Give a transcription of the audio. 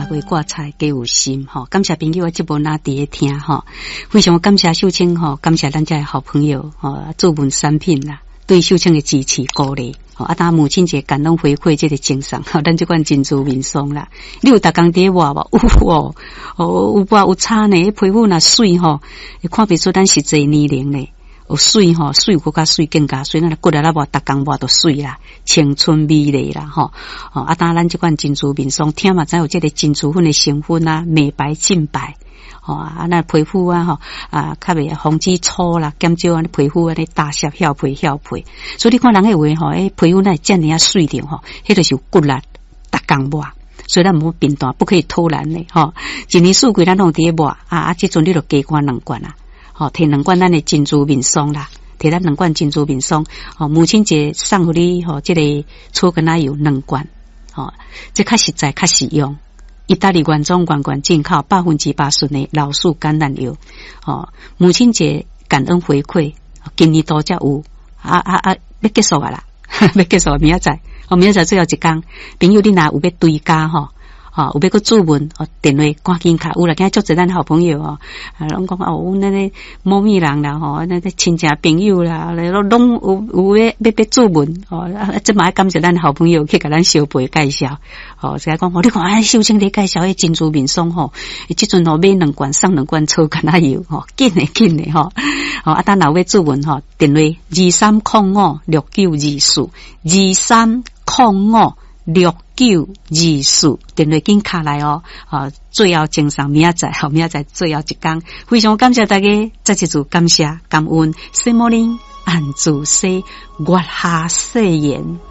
为挂彩皆有心吼，感谢朋友啊，这部拿伫咧听吼，非常感谢秀清吼，感谢咱家的好朋友吼，驻文产品啦，对秀清的支持鼓励。啊，当母亲节感恩回馈这个精神，咱这款珍珠民松啦，你有逐工伫画无？有有画有差呢，皮肤若水吼，会看不出咱实际年龄咧。有水吼，水有更加水更加水，咱骨力啦无，逐工无就水啦，青春美丽啦吼。啊，当咱这款珍珠民松，听嘛，知有这个珍珠粉的成分啊，美白净白。啊，那皮肤啊，吼啊，较袂防止粗啦，减少安尼皮肤安尼大屑翘皮，所以你看人个话吼，皮肤那遮尔啊水灵吼，迄就是有骨力，逐工抹，所以咱毋好变大，不可以偷懒嘞，吼。一年四季咱拢伫咧抹啊，即阵你就加灌2罐啊，吼，摕2罐咱的珍珠民松啦，摕咱2罐珍珠民松，哦，母亲节送互你吼，即个草根奶油2罐，吼，这较实在，较实用。意大利原装进口100%纯的老树橄榄油，哦，母亲节感恩回馈，今年多才有，要结束啊啦，要结束明仔载，明仔载最后一天，朋友你若有要追加吼。有要个注文电话赶紧卡有啦，今日足侪咱好朋友拢讲那个某咪人啦那个亲戚朋友啦，拢有要注文这嘛要感谢咱好朋友去甲咱小辈介绍所以讲你看秀清咧介绍迄珍珠民松即阵买2罐送2罐草橄榄油紧的当若要注文电话2305692423056924电话紧卡来最后精神明仔载最后一天，非常感谢大家，再一次感谢感恩，圣母灵按住世，月下誓言。